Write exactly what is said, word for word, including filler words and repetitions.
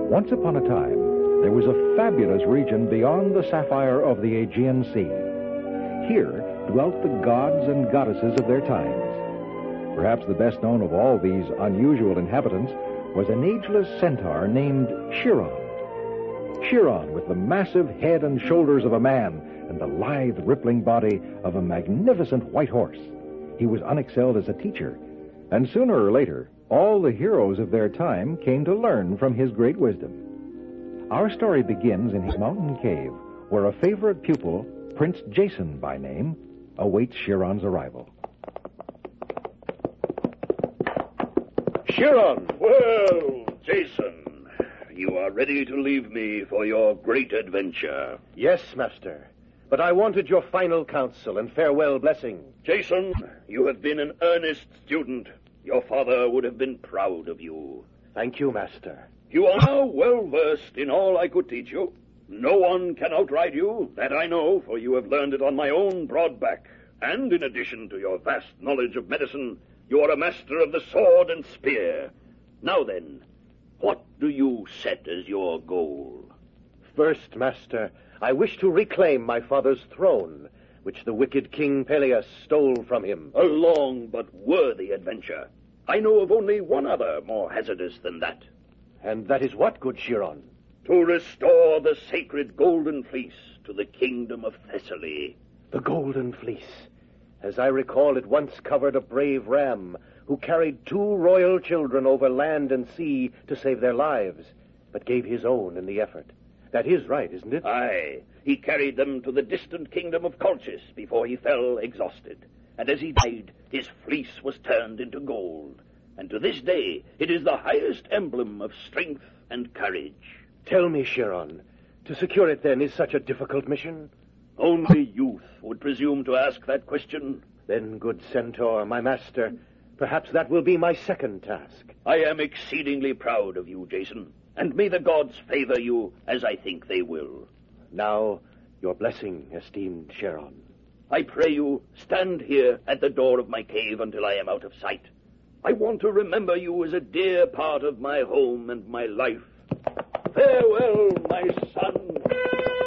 Once upon a time, there was a fabulous region beyond the sapphire of the Aegean Sea. Here dwelt the gods and goddesses of their times. Perhaps the best known of all these unusual inhabitants was an ageless centaur named Chiron. Chiron, with the massive head and shoulders of a man and the lithe, rippling body of a magnificent white horse. He was unexcelled as a teacher, and sooner or later, all the heroes of their time came to learn from his great wisdom. Our story begins in his mountain cave, where a favorite pupil, Prince Jason by name, awaits Chiron's arrival. Chiron! Well, Jason, you are ready to leave me for your great adventure. Yes, master. But I wanted your final counsel and farewell blessing. Jason, you have been an earnest student. Your father would have been proud of you. Thank you, master. You are now well-versed in all I could teach you. No one can outride you, that I know, for you have learned it on my own broad back. And in addition to your vast knowledge of medicine, you are a master of the sword and spear. Now then, what do you set as your goal? First, master, I wish to reclaim my father's throne, which the wicked King Peleus stole from him. A long but worthy adventure. I know of only one other more hazardous than that. And that is what, good Chiron? To restore the sacred Golden Fleece to the kingdom of Thessaly. The Golden Fleece. As I recall, it once covered a brave ram who carried two royal children over land and sea to save their lives, but gave his own in the effort. That is right, isn't it? Aye. He carried them to the distant kingdom of Colchis before he fell exhausted. And as he died, his fleece was turned into gold. And to this day, it is the highest emblem of strength and courage. Tell me, Chiron, to secure it then is such a difficult mission? Only youth would presume to ask that question. Then, good centaur, my master, perhaps that will be my second task. I am exceedingly proud of you, Jason, and may the gods favor you as I think they will. Now, your blessing, esteemed Chiron. I pray you, stand here at the door of my cave until I am out of sight. I want to remember you as a dear part of my home and my life. Farewell, my son.